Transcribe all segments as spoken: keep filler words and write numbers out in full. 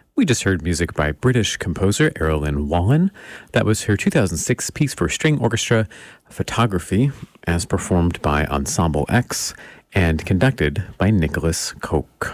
We just heard music by British composer Erilyn Wallen. That was her two thousand six piece for string orchestra, Photography, as performed by Ensemble X and conducted by Nicholas Koch.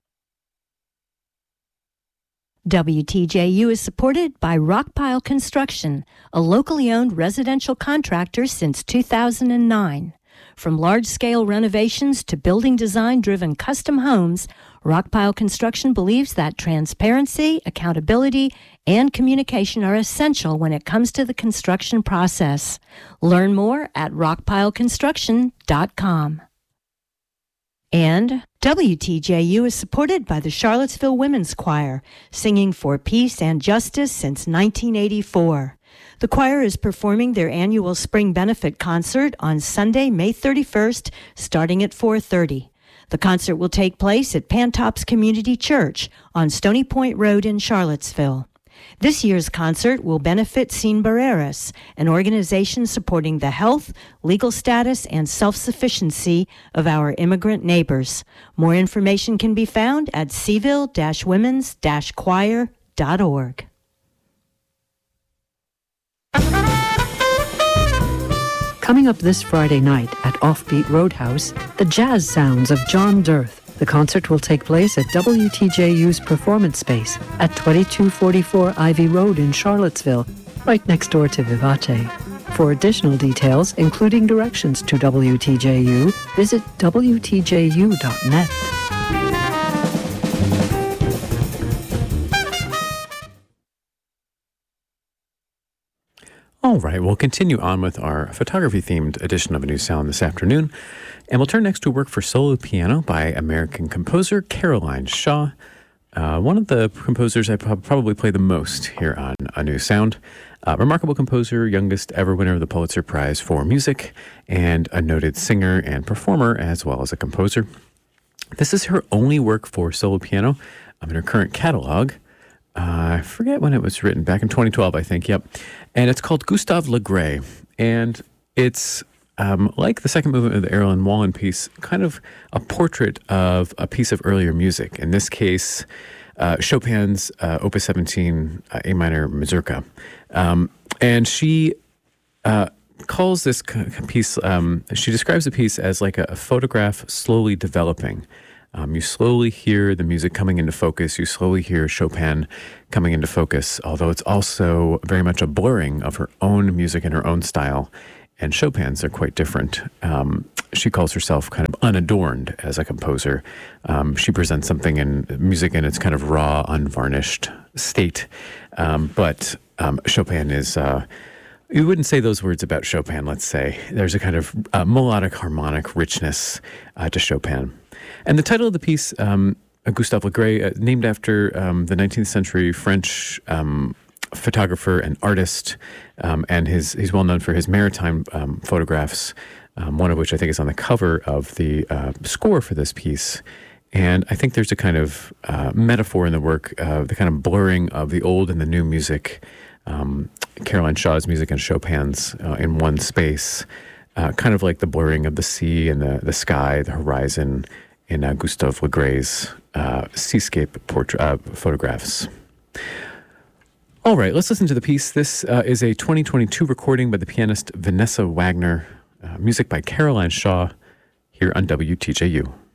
W T J U is supported by Rockpile Construction, a locally owned residential contractor since two thousand nine. From large-scale renovations to building design-driven custom homes, Rockpile Construction believes that transparency, accountability, and communication are essential when it comes to the construction process. Learn more at rockpile construction dot com. And W T J U is supported by the Charlottesville Women's Choir, singing for peace and justice since nineteen eighty-four. The choir is performing their annual spring benefit concert on Sunday, May thirty-first, starting at four thirty. The concert will take place at Pantops Community Church on Stony Point Road in Charlottesville. This year's concert will benefit Sin Barreras, an organization supporting the health, legal status, and self-sufficiency of our immigrant neighbors. More information can be found at seville dash women's dash choir dot org. Coming up this Friday night at Offbeat Roadhouse, the jazz sounds of John Dirth. The concert will take place at W T J U's Performance Space at twenty-two forty-four Ivy Road in Charlottesville, right next door to Vivace. For additional details, including directions to W T J U, visit W T J U dot net. All right, we'll continue on with our photography-themed edition of A New Sound this afternoon, and we'll turn next to work for solo piano by American composer Caroline Shaw, uh, one of the composers I probably play the most here on A New Sound. Uh, remarkable composer, youngest ever winner of the Pulitzer Prize for Music, and a noted singer and performer as well as a composer. This is her only work for solo piano um, in her current catalog. Uh, I forget when it was written, back in twenty twelve, I think, yep. And it's called Gustave Le Gray, and it's um, like the second movement of the Erilyn Wallen piece, kind of a portrait of a piece of earlier music. In this case, uh, Chopin's uh, Opus seventeen uh, A minor Mazurka. Um, and she uh, calls this piece, um, she describes the piece as like a, a photograph slowly developing. Um, you slowly hear the music coming into focus. You slowly hear Chopin coming into focus, although it's also very much a blurring of her own music and her own style. And Chopin's are quite different. Um, she calls herself kind of unadorned as a composer. Um, she presents something in music in its kind of raw, unvarnished state. Um, but um, Chopin is... Uh, You wouldn't say those words about Chopin, let's say. There's a kind of uh, melodic, harmonic richness uh, to Chopin. And the title of the piece, um, Gustave Le Gray, uh, named after um, the nineteenth century French um, photographer and artist, um, and his he's well known for his maritime um, photographs, um, one of which I think is on the cover of the uh, score for this piece. And I think there's a kind of uh, metaphor in the work, uh, the kind of blurring of the old and the new music, um, Caroline Shaw's music and Chopin's uh, in one space, uh, kind of like the blurring of the sea and the, the sky, the horizon, in uh, Gustave Le Gray's uh, seascape portrait, uh, photographs. All right, let's listen to the piece. This uh, is a twenty twenty-two recording by the pianist Vanessa Wagner, uh, music by Caroline Shaw, here on W T J U.